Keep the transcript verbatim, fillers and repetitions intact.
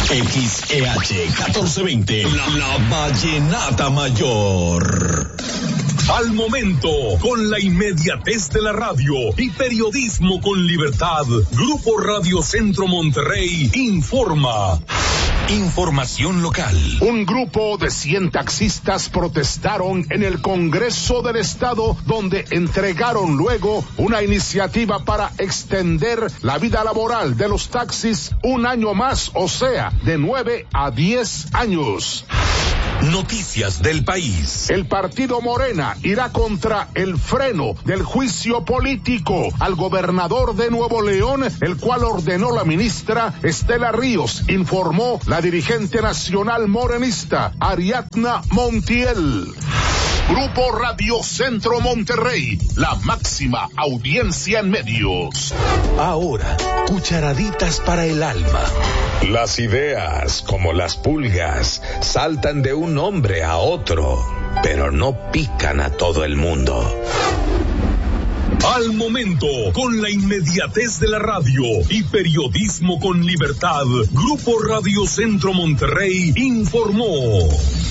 X E H catorce veinte, la, la Vallenata Mayor. Al momento, con la inmediatez de la radio y periodismo con libertad, Grupo Radio Centro Monterrey informa. Información local. Un grupo de cien taxistas protestaron en el Congreso del Estado, donde entregaron luego una iniciativa para extender la vida laboral de los taxis un año más, o sea, de nueve a diez años. Noticias del país. El partido Morena irá contra el freno del juicio político al gobernador de Nuevo León, el cual ordenó la ministra Estela Ríos, informó la dirigente nacional morenista Ariadna Montiel. Grupo Radio Centro Monterrey, la máxima audiencia en medios. Ahora, cucharaditas para el alma. Las ideas, como las pulgas, saltan de un hombre a otro, pero no pican a todo el mundo. Al momento, con la inmediatez de la radio y periodismo con libertad, Grupo Radio Centro Monterrey informó.